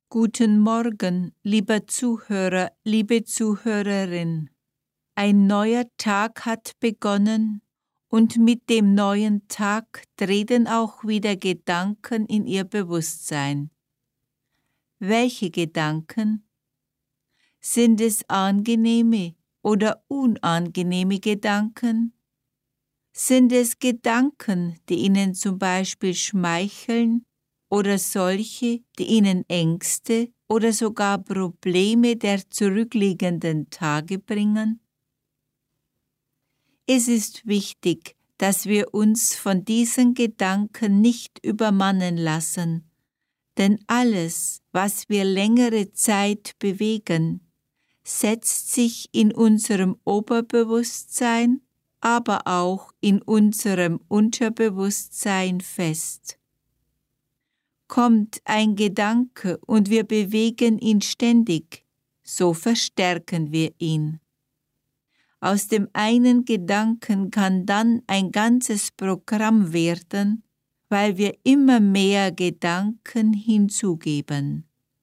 Guten Morgen, lieber Zuhörer, liebe Zuhörerin. Ein neuer Tag hat begonnen und mit dem neuen Tag treten auch wieder Gedanken in Ihr Bewusstsein. Welche Gedanken? Sind es angenehme oder unangenehme Gedanken? Sind es Gedanken, die Ihnen zum Beispiel schmeicheln oder solche, die Ihnen Ängste oder sogar Probleme der zurückliegenden Tage bringen? Es ist wichtig, dass wir uns von diesen Gedanken nicht übermannen lassen, denn alles, was wir längere Zeit bewegen, setzt sich in unserem Oberbewusstsein, aber auch in unserem Unterbewusstsein fest. Kommt ein Gedanke und wir bewegen ihn ständig, so verstärken wir ihn. Aus dem einen Gedanken kann dann ein ganzes Programm werden, weil wir immer mehr Gedanken hinzugeben.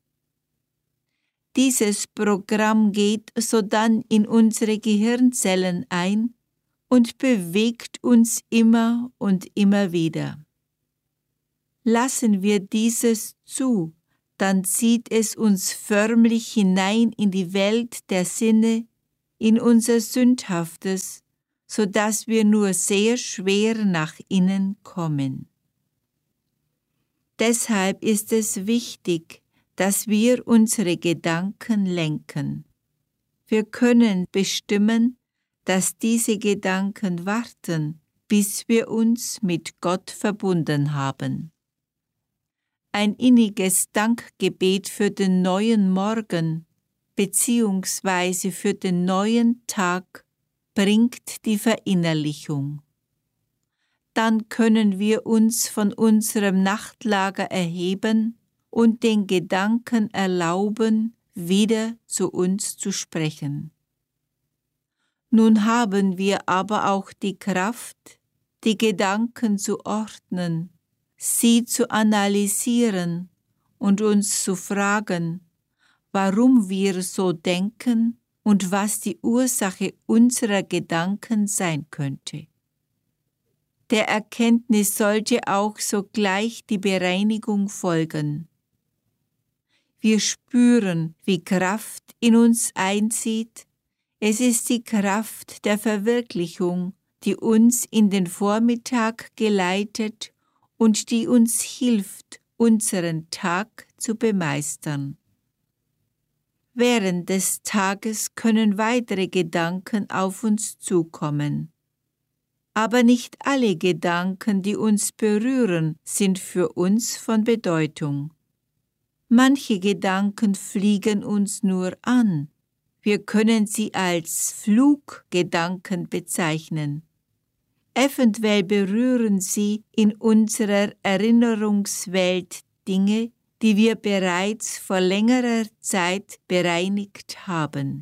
Dieses Programm geht sodann in unsere Gehirnzellen ein und bewegt uns immer und immer wieder. Lassen wir dieses zu, dann zieht es uns förmlich hinein in die Welt der Sinne, in unser Sündhaftes, so dass wir nur sehr schwer nach innen kommen. Deshalb ist es wichtig, dass wir unsere Gedanken lenken. Wir können bestimmen, dass diese Gedanken warten, bis wir uns mit Gott verbunden haben. Ein inniges Dankgebet für den neuen Morgen bzw. für den neuen Tag bringt die Verinnerlichung. Dann können wir uns von unserem Nachtlager erheben und den Gedanken erlauben, wieder zu uns zu sprechen. Nun haben wir aber auch die Kraft, die Gedanken zu ordnen, sie zu analysieren und uns zu fragen, warum wir so denken und was die Ursache unserer Gedanken sein könnte. Der Erkenntnis sollte auch sogleich die Bereinigung folgen. Wir spüren, wie Kraft in uns einzieht. Es ist die Kraft der Verwirklichung, die uns in den Vormittag geleitet und die uns hilft, unseren Tag zu bemeistern. Während des Tages können weitere Gedanken auf uns zukommen. Aber nicht alle Gedanken, die uns berühren, sind für uns von Bedeutung. Manche Gedanken fliegen uns nur an. Wir können sie als Fluggedanken bezeichnen. Eventuell berühren sie in unserer Erinnerungswelt Dinge, die wir bereits vor längerer Zeit bereinigt haben.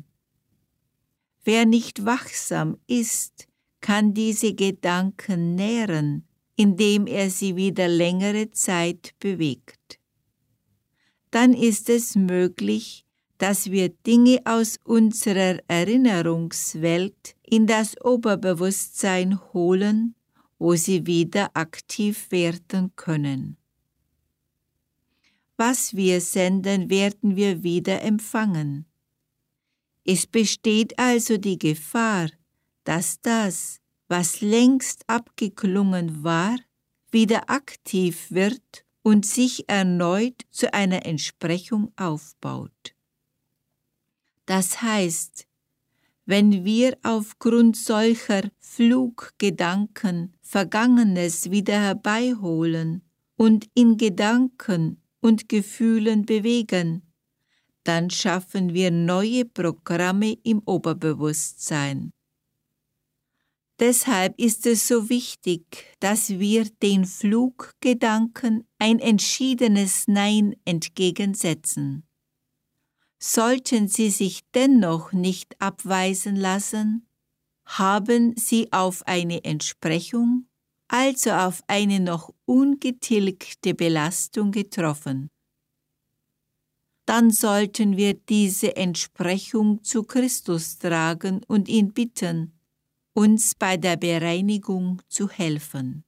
Wer nicht wachsam ist, kann diese Gedanken nähren, indem er sie wieder längere Zeit bewegt. Dann ist es möglich, dass wir Dinge aus unserer Erinnerungswelt in das Oberbewusstsein holen, wo sie wieder aktiv werden können. Was wir senden, werden wir wieder empfangen. Es besteht also die Gefahr, dass das, was längst abgeklungen war, wieder aktiv wird und sich erneut zu einer Entsprechung aufbaut. Das heißt, wenn wir aufgrund solcher Fluggedanken Vergangenes wieder herbeiholen und in Gedanken und Gefühlen bewegen, dann schaffen wir neue Programme im Oberbewusstsein. Deshalb ist es so wichtig, dass wir den Fluggedanken ein entschiedenes Nein entgegensetzen. Sollten sie sich dennoch nicht abweisen lassen, haben sie auf eine Entsprechung, also auf eine noch ungetilgte Belastung getroffen. dann sollten wir diese Entsprechung zu Christus tragen und ihn bitten, uns bei der Bereinigung zu helfen.